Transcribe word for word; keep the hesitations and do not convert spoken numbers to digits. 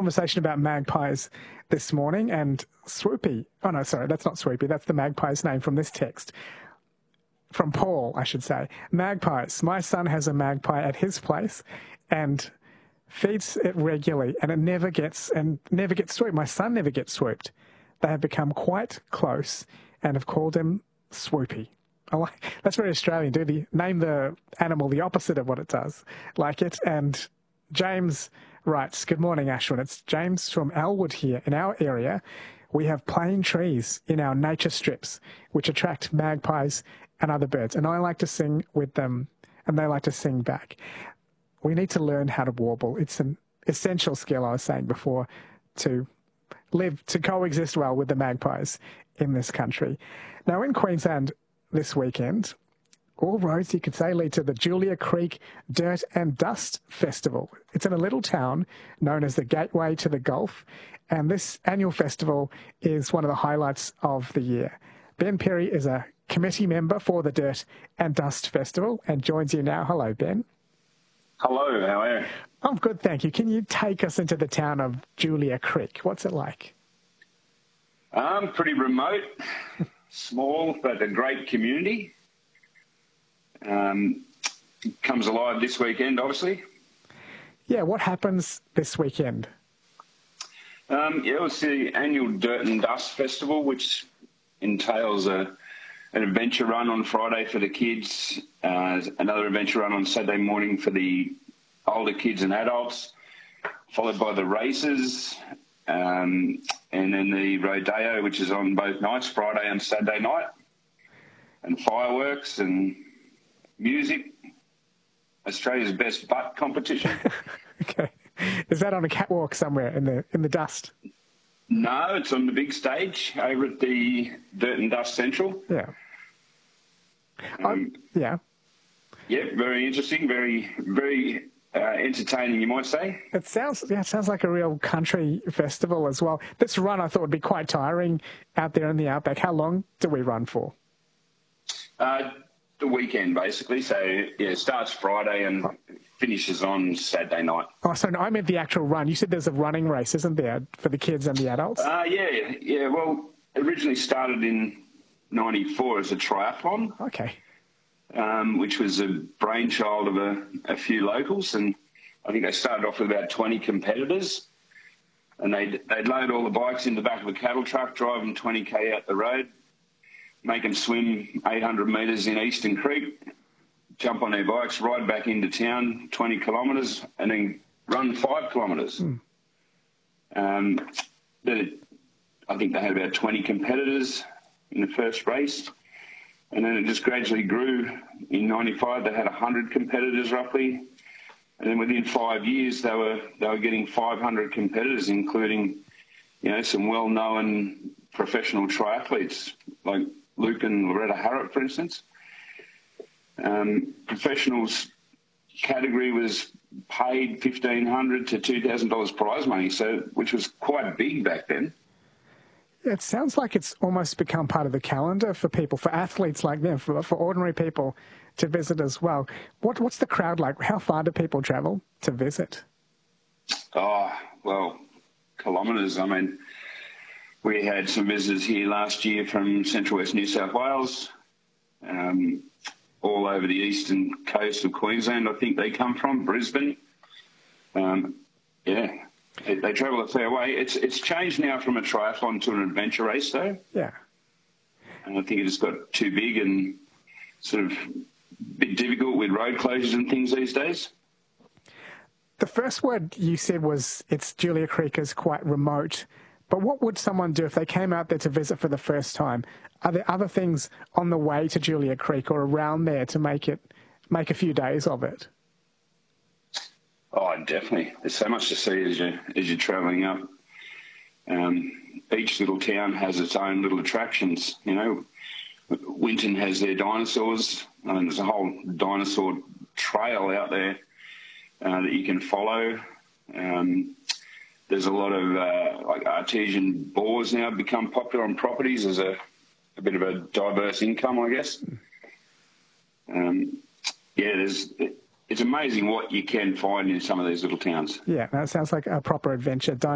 conversation about magpies this morning and Swoopy. Oh, no, sorry, that's not Swoopy. That's the magpie's name from this text. From Paul, I should say. Magpies. My son has a magpie at his place and feeds it regularly, and it never gets and never gets swooped. My son never gets swooped. They have become quite close and have called him Swoopy. I like, that's very Australian. Do the name the animal the opposite of what it does, like it. And James writes, "Good morning, Ashwin. It's James from Elwood here. In our area, we have plane trees in our nature strips, which attract magpies and other birds. And I like to sing with them, and they like to sing back. We need to learn how to warble. It's an essential skill, I was saying before, to live, to coexist well with the magpies in this country." Now, in Queensland this weekend, all roads, you could say, lead to the Julia Creek Dirt and Dust Festival. It's in a little town known as the Gateway to the Gulf, and this annual festival is one of the highlights of the year. Ben Perry is a committee member for the Dirt and Dust Festival and joins you now. Hello, Ben. Hello, how are you? I'm good, thank you. Can you take us into the town of Julia Creek? What's it like? Um, pretty remote, small, but a great community. Um, comes alive this weekend, obviously. Yeah, what happens this weekend? Um, yeah, it's the annual Dirt and Dust Festival, which entails a, an adventure run on Friday for the kids, uh, another adventure run on Saturday morning for the older kids and adults, followed by the races, um, and then the rodeo, which is on both nights, Friday and Saturday night, and fireworks and music. Australia's best butt competition. Okay. Is that on a catwalk somewhere in the in the dust? No, it's on the big stage over at the Dirt and Dust Central. Yeah. Um, um, yeah. Yeah, very interesting, very, very uh, entertaining, you might say. It sounds yeah, it sounds like a real country festival as well. This run I thought would be quite tiring out there in the outback. How long do we run for? Uh, the weekend, basically. So, yeah, it starts Friday and finishes on Saturday night. Oh, so no, I meant the actual run. You said there's a running race, isn't there, for the kids and the adults? Uh, yeah, yeah. Well, originally started in ninety-four as a triathlon. Okay. Um, which was a brainchild of a, a few locals, and I think they started off with about twenty competitors, and they'd, they'd load all the bikes in the back of a cattle truck, drive them twenty k out the road, make them swim eight hundred metres in Eastern Creek, jump on their bikes, ride back into town twenty kilometres, and then run five kilometres. Mm. Um, the, I think they had about twenty competitors in the first race. And then it just gradually grew. In ninety-five, they had one hundred competitors roughly. And then within five years, they were they were getting five hundred competitors, including, you know, some well-known professional triathletes like Luke and Loretta Harrop, for instance. Um, professionals category was paid fifteen hundred dollars to two thousand dollars prize money, so which was quite big back then. It sounds like it's almost become part of the calendar for people, for athletes like them, for, for ordinary people to visit as well. What, what's the crowd like? How far do people travel to visit? Oh, well, kilometres. I mean, we had some visitors here last year from Central West New South Wales, um, all over the eastern coast of Queensland, I think they come from, Brisbane. Um, yeah. They, they travel a fair way. It's it's changed now from a triathlon to an adventure race, though. Yeah. And I think it just got too big and sort of a bit difficult with road closures and things these days. The first word you said was it's Julia Creek is quite remote. But what would someone do if they came out there to visit for the first time? Are there other things on the way to Julia Creek or around there to make it make a few days of it? Oh, definitely. There's so much to see as you as you're travelling up. Um, each little town has its own little attractions. You know, Winton has their dinosaurs, and there's a whole dinosaur trail out there uh, that you can follow. Um, there's a lot of uh, like artesian bores now become popular on properties as a, a bit of a diverse income, I guess. Um, yeah, there's. It, It's amazing what you can find in some of these little towns. Yeah, that sounds like a proper adventure.